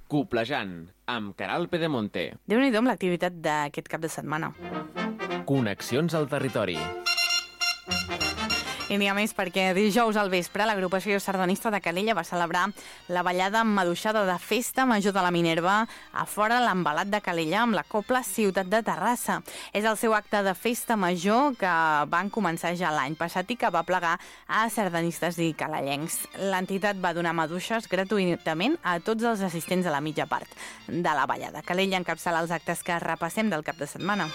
Coplejant, amb Caral Pedemonte. Déu-n'hi-do amb l'activitat d'aquest cap de setmana. Connexions al territori. I n'hi ha més perquè dijous al vespre l'agrupació sardanista de Calella va celebrar la ballada maduixada de Festa Major de la Minerva a fora l'Embalat de Calella amb la Cobla Ciutat de Terrassa. És el seu acte de Festa Major que van començar ja l'any passat i que va plegar a sardanistes i calellencs. L'entitat va donar maduixes gratuïtament a tots els assistents a la mitja part de la ballada. Calella encapçala els actes que repassem del cap de setmana.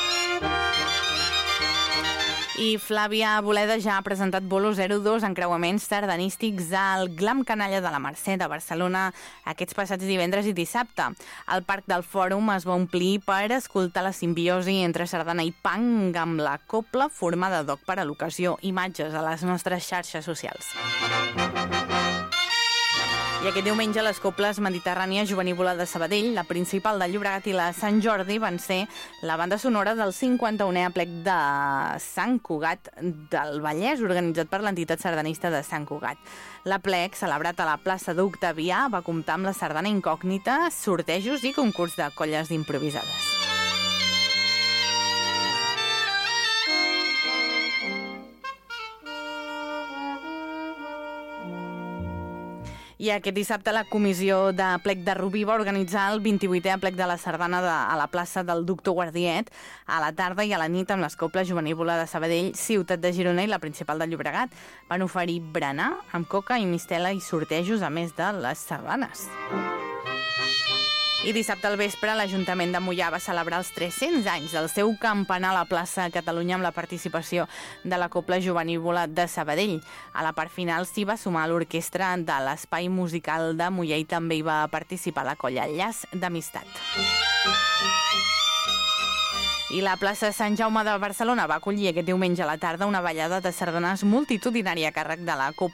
I Flàvia Boleda ja ha presentat Bolo 02 encreuaments sardanístics al Glam Canalla de la Mercè de Barcelona aquests passats divendres i dissabte. El Parc del Fòrum es va omplir per escoltar la simbiosi entre sardana i punk amb la cobla formada d'oc per a l'ocasió. Imatges a les nostres xarxes socials. I aquest diumenge les Cobles Mediterrània Jovenívola de Sabadell, la principal de Llobregat i la Sant Jordi van ser la banda sonora del 51è aplec de Sant Cugat del Vallès, organitzat per l'entitat sardanista de Sant Cugat. L'aplec, celebrat a la plaça d'Octavià, va comptar amb la sardana incògnita, sortejos i concurs de colles d'improvisades. I aquest dissabte la comissió de plec de Rubí va organitzar el 28è aplec de la sardana a la plaça del Doctor Guardiet a la tarda i a la nit amb les Cobles Jovenívola de Sabadell, Ciutat de Girona i la principal de Llobregat. Van oferir berenar amb coca i mistela i sortejos a més de les sardanes. I dissabte al vespre l'Ajuntament de Moià va celebrar els 300 anys del seu campanar a la plaça Catalunya amb la participació de la Cobla Jovenívola de Sabadell. A la part final s'hi va sumar l'orquestra de l'Espai Musical de Moià i també hi va participar la colla Llaç d'Amistat. I la plaça Sant Jaume de Barcelona va acollir aquest diumenge a la tarda una ballada de sardanes multitudinària a càrrec de la Cobla